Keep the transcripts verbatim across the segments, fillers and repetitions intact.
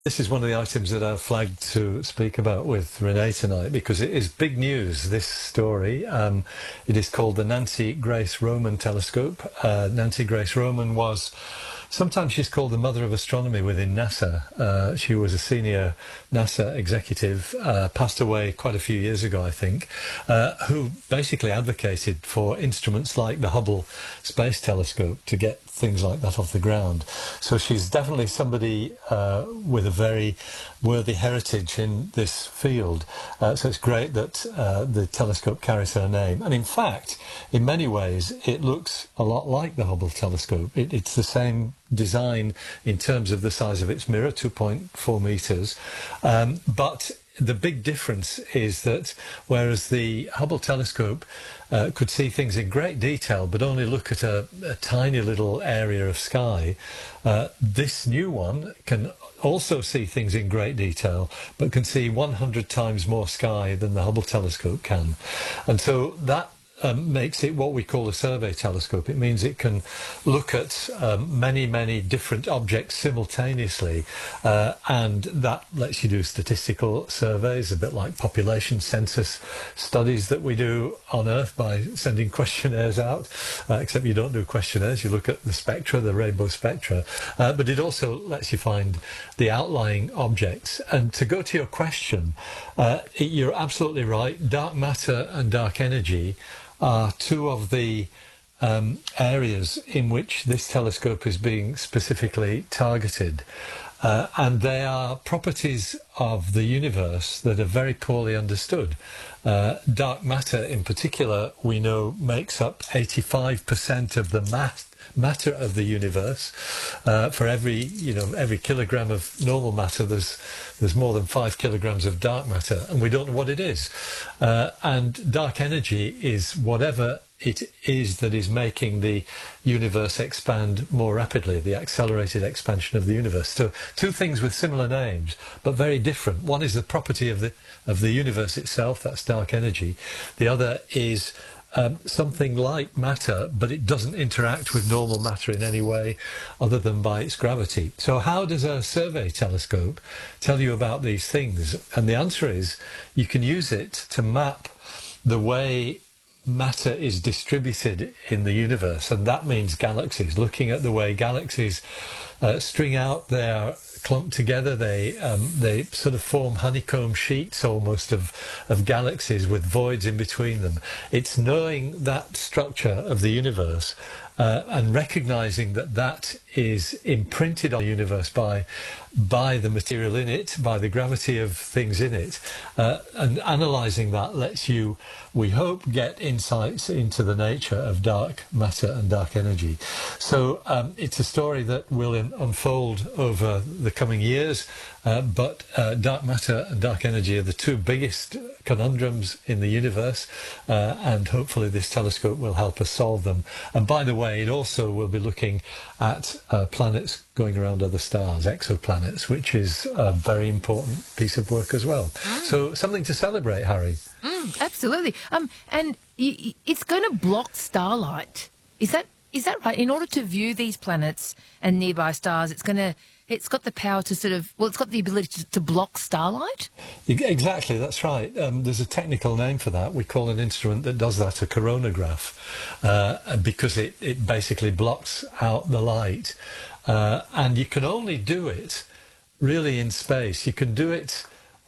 This is one of the items that I've flagged to speak about with Renee tonight because it is big news, this story. Um, it is called the Nancy Grace Roman Telescope. Uh, Nancy Grace Roman was, sometimes she's called the mother of astronomy within NASA. Uh, she was a senior NASA executive, uh, passed away quite a few years ago, I think, uh, who basically advocated for instruments like the Hubble Space Telescope to get things like that off the ground. So she's definitely somebody uh, with a very worthy heritage in this field. Uh, so it's great that uh, the telescope carries her name. And in fact, in many ways, it looks a lot like the Hubble telescope. It, it's the same design in terms of the size of its mirror, two point four meters. Um, but the big difference is that whereas the Hubble telescope uh, could see things in great detail but only look at a, a tiny little area of sky, uh, this new one can also see things in great detail but can see one hundred times more sky than the Hubble telescope can. And so that Um, makes it what we call a survey telescope. It means it can look at um, many, many different objects simultaneously, uh, and that lets you do statistical surveys, a bit like population census studies that we do on Earth by sending questionnaires out, uh, except you don't do questionnaires, you look at the spectra, the rainbow spectra, uh, but it also lets you find the outlying objects. And to go to your question, uh, you're absolutely right, dark matter and dark energy are two of the um, areas in which this telescope is being specifically targeted. Uh, and they are properties of the universe that are very poorly understood. Uh, dark matter in particular, we know, makes up eighty-five percent of the mass matter of the universe. Uh, for every, you know, every kilogram of normal matter, there's there's more than five kilograms of dark matter, and we don't know what it is. Uh, and dark energy is whatever it is that is making the universe expand more rapidly, the accelerated expansion of the universe. So two things with similar names, but very different. One is the property of the of the universe itself, that's dark energy. The other is Um, something like matter, but it doesn't interact with normal matter in any way other than by its gravity. So how does a survey telescope tell you about these things? And the answer is you can use it to map the way matter is distributed in the universe, and that means galaxies, looking at the way galaxies uh, string out their clump together. They um, they sort of form honeycomb sheets almost of of galaxies with voids in between them. It's knowing that structure of the universe uh, and recognizing that that is imprinted on the universe by by the material in it, by the gravity of things in it, uh, and analysing that lets you, we hope, get insights into the nature of dark matter and dark energy. So um, it's a story that will in, unfold over the coming years, uh, but uh, dark matter and dark energy are the two biggest conundrums in the universe, uh, and hopefully this telescope will help us solve them. And by the way, it also will be looking at uh, planets going around other stars, exoplanets, which is a very important piece of work as well. Mm. So something to celebrate, Harry. Mm, absolutely. Um, and y- y- it's going to block starlight. Is that is that right? In order to view these planets and nearby stars, it's going to it's got the power to sort of well, it's got the ability to, to block starlight. Exactly, that's right. Um, there's a technical name for that. We call an instrument that does that a coronagraph, uh, because it it basically blocks out the light. Uh, and you can only do it really in space. You can do it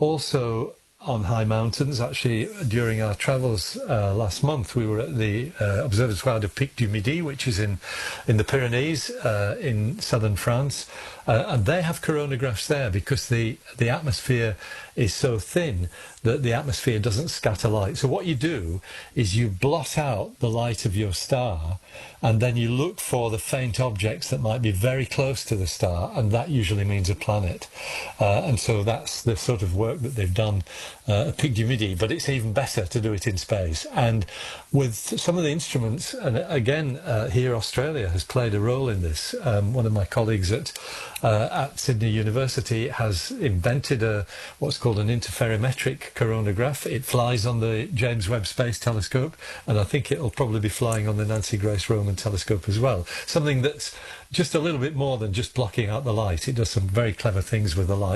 also on high mountains. Actually, during our travels uh, last month, we were at the uh, Observatoire de Pic du Midi, which is in, in the Pyrenees uh, in southern France. Uh, and they have coronagraphs there because the, the atmosphere is so thin that the atmosphere doesn't scatter light. So what you do is you blot out the light of your star, and then you look for the faint objects that might be very close to the star, and that usually means a planet. Uh, and so that's the sort of work that they've done uh, at Pic du Midi, but it's even better to do it in space. And with some of the instruments, and again, uh, here Australia has played a role in this. Um, one of my colleagues at uh, at Sydney University has invented a what's called an interferometric coronagraph. It flies on the James Webb Space Telescope, and I think it'll probably be flying on the Nancy Grace Roman Telescope as well. Something that's just a little bit more than just blocking out the light. It does some very clever things with the light.